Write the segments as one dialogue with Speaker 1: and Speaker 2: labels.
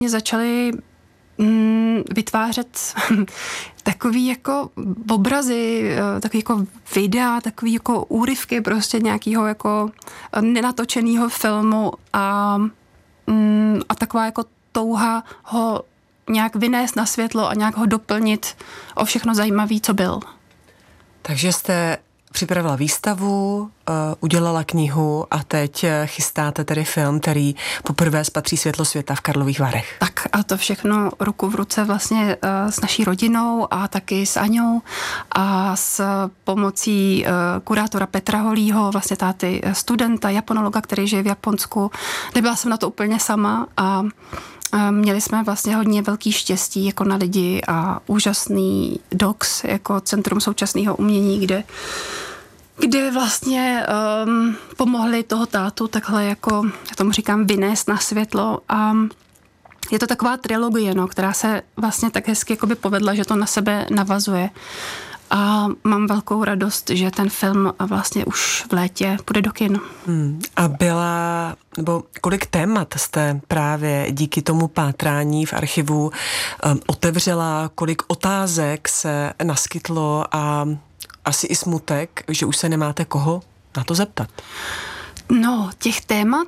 Speaker 1: Začali vytvářet takový jako obrazy, takový jako videa, takový jako úryvky prostě nějakého jako nenatočeného filmu a taková jako touha ho nějak vynést na světlo a nějak ho doplnit o všechno zajímavé, co byl.
Speaker 2: Takže jste připravila výstavu, udělala knihu a teď chystáte tedy film, který poprvé spatří světlo světa v Karlových Varech.
Speaker 1: Tak a to všechno ruku v ruce vlastně s naší rodinou a taky s Aňou a s pomocí kurátora Petra Holího, vlastně táty studenta, japonologa, který žije v Japonsku. Nebyla jsem na to úplně sama a měli jsme vlastně hodně velký štěstí jako na lidi a úžasný DOX jako Centrum současného umění, kde vlastně pomohli toho tátu takhle jako, já tomu říkám, vynést na světlo a je to taková trilogie, která se vlastně tak hezky jakoby povedla, že to na sebe navazuje. A mám velkou radost, že ten film vlastně už v létě půjde do kin.
Speaker 2: A kolik témat jste právě díky tomu pátrání v archivu otevřela, kolik otázek se naskytlo a asi i smutek, že už se nemáte koho na to zeptat?
Speaker 1: No, těch témat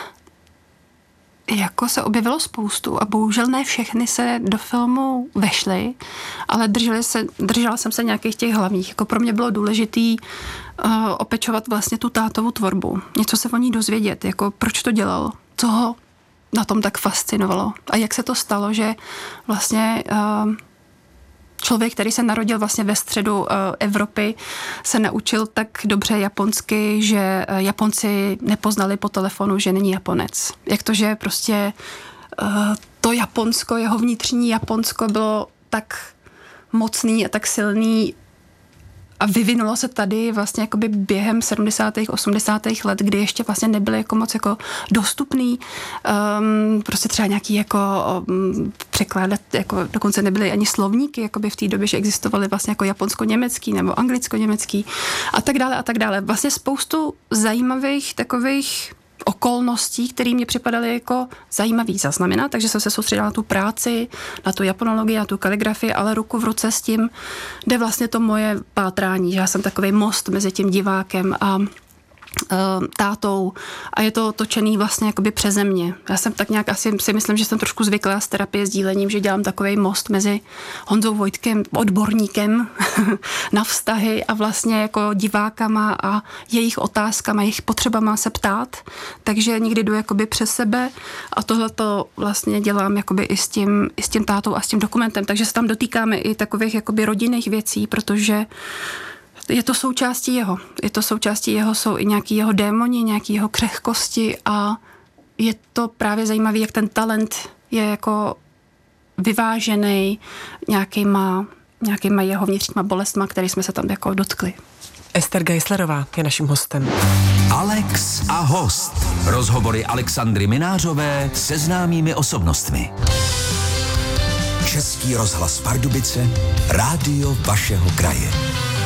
Speaker 1: jako se objevilo spoustu a bohužel ne všechny se do filmu vešly, ale držela jsem se nějakých těch hlavních. Jako pro mě bylo důležitý opečovat vlastně tu tátovu tvorbu. Něco se o ní dozvědět, jako proč to dělal, co ho na tom tak fascinovalo a jak se to stalo, že vlastně člověk, který se narodil vlastně ve středu Evropy, se naučil tak dobře japonsky, že Japonci nepoznali po telefonu, že není Japonec. Jak to, že prostě to Japonsko, jeho vnitřní Japonsko bylo tak mocný a tak silný a vyvinulo se tady vlastně jakoby během 70. 80. let, kdy ještě vlastně nebyly jako moc jako dostupný, prostě třeba nějaký jako překládat, jako dokonce nebyly ani slovníky, jakoby v té době, že existovaly vlastně jako japonsko-německý nebo anglicko-německý a tak dále a tak dále. Vlastně spoustu zajímavých takových okolností, které mě připadaly jako zajímavý zaznamenat, takže jsem se soustředila na tu práci, na tu japonologii, na tu kaligrafii, ale ruku v ruce s tím jde vlastně to moje pátrání, že já jsem takový most mezi tím divákem a tátou a je to točený vlastně jakoby přeze mě. Já jsem tak nějak asi si myslím, že jsem trošku zvyklá z terapie sdílením, že dělám takovej most mezi Honzou Vojtkem, odborníkem na vztahy a vlastně jako divákama a jejich otázkama, jejich potřebama se ptát. Takže někdy jdu jakoby přes sebe a tohleto vlastně dělám jakoby i s tím tátou a s tím dokumentem. Takže se tam dotýkáme i takových jakoby rodinných věcí, protože je to součástí jeho. Jsou i nějaký jeho démoni, nějaký jeho křehkosti a je to právě zajímavé, jak ten talent je jako vyvážený nějakýma jeho vnitřníma bolestma, který jsme se tam jako dotkli.
Speaker 2: Ester Geislerová je naším hostem.
Speaker 3: Alex a host. Rozhovory Alexandry Minářové se známými osobnostmi. Český rozhlas Pardubice, rádio vašeho kraje.